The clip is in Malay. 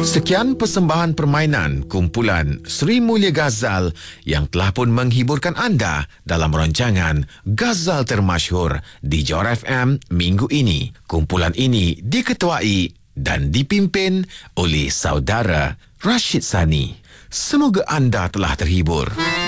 Sekian persembahan permainan kumpulan Sri Mulia Ghazal yang telah pun menghiburkan anda dalam rancangan Ghazal Termasyhur di Johor FM minggu ini. Kumpulan ini diketuai dan dipimpin oleh saudara Rashid Sani. Semoga anda telah terhibur.